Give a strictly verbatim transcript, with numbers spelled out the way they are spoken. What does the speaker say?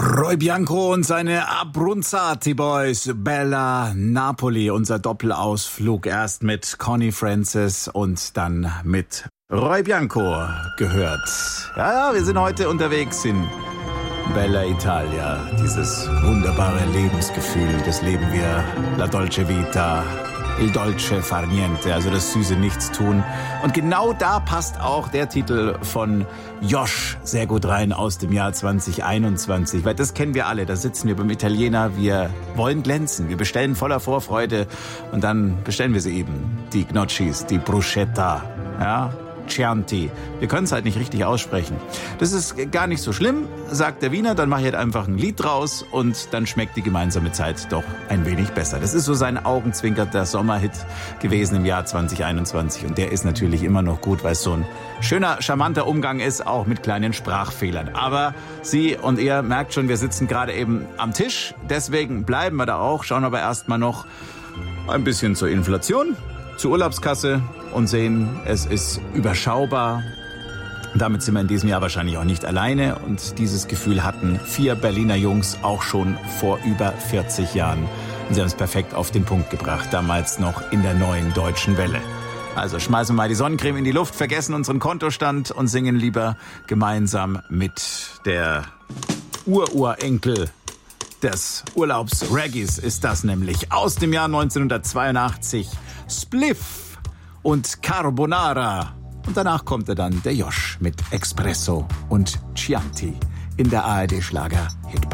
Roy Bianco und seine Abruzzati Boys, Bella Napoli, unser Doppelausflug. Erst mit Connie Francis und dann mit Roy Bianco gehört. Ja, ja, wir sind heute unterwegs in Bella Italia. Dieses wunderbare Lebensgefühl, das leben wir. La Dolce Vita, Il Dolce Far Niente, also das süße Nichtstun. Und genau da passt auch der Titel von Josh sehr gut rein aus dem Jahr zwanzig einundzwanzig. Weil das kennen wir alle, da sitzen wir beim Italiener, wir wollen glänzen, wir bestellen voller Vorfreude und dann bestellen wir sie eben. Die Gnocchis, die Bruschetta, ja, Chianti. Wir können es halt nicht richtig aussprechen. Das ist gar nicht so schlimm, sagt der Wiener, dann mache ich halt einfach ein Lied draus und dann schmeckt die gemeinsame Zeit doch ein wenig besser. Das ist so sein augenzwinkerter Sommerhit gewesen im Jahr zwanzig einundzwanzig und der ist natürlich immer noch gut, weil es so ein schöner, charmanter Umgang ist, auch mit kleinen Sprachfehlern. Aber Sie und ihr merkt schon, wir sitzen gerade eben am Tisch, deswegen bleiben wir da auch, schauen aber erstmal noch ein bisschen zur Inflation, zur Urlaubskasse und sehen, es ist überschaubar. Damit sind wir in diesem Jahr wahrscheinlich auch nicht alleine. Und dieses Gefühl hatten vier Berliner Jungs auch schon vor über vierzig Jahren. Und sie haben es perfekt auf den Punkt gebracht, damals noch in der neuen Deutschen Welle. Also schmeißen wir mal die Sonnencreme in die Luft, vergessen unseren Kontostand und singen lieber gemeinsam mit der Ururenkel des Urlaubs-Reggaes ist das nämlich. Aus dem Jahr neunzehnhundertzweiundachtzig. Spliff und Carbonara. Und danach kommt er dann, der Josh, mit Espresso und Chianti in der A R D-Schlager-Hitparade.